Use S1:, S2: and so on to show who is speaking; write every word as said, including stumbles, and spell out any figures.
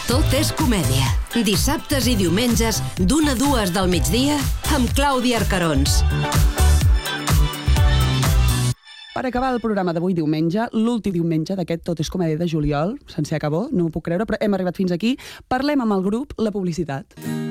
S1: Tot és comèdia. Dissabtes i diumenges, d'una a dues del migdia, amb Clàudia Arcarons.
S2: Per acabar el programa d'avui diumenge, l'últim diumenge d'aquest Tot és comèdia de juliol, se'ns acabó, no m'ho puc creure, però hem arribat fins aquí, parlem amb el grup La Publicitat.